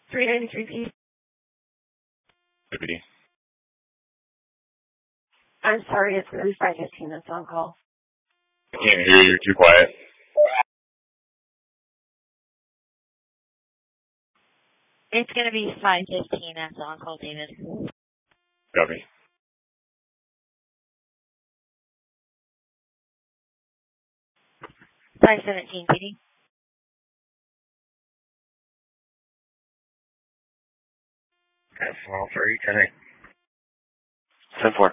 393 feet. Deputy. I'm sorry, it's going to be 515 that's on call. I can't hear you. You're too quiet. It's going to be 515 that's on call, David. Copy. 517, PD. Well, 3, 10, 8. 10-4.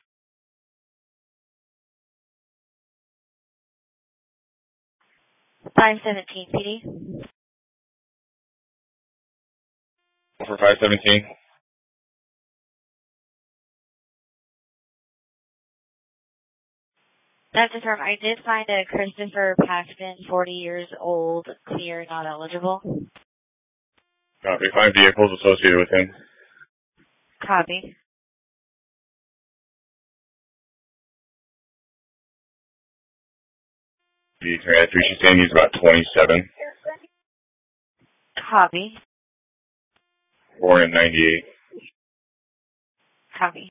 517, PD. For 517. That's the term. I did find a Christopher Paxton, 40 years old, clear, not eligible. Copy. 5 vehicles associated with him. Copy. The three she's saying he's about 27. Copy. Born in 98. Copy.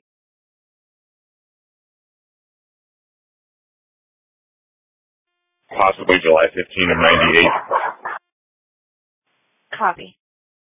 Possibly July 15 of 98. Copy.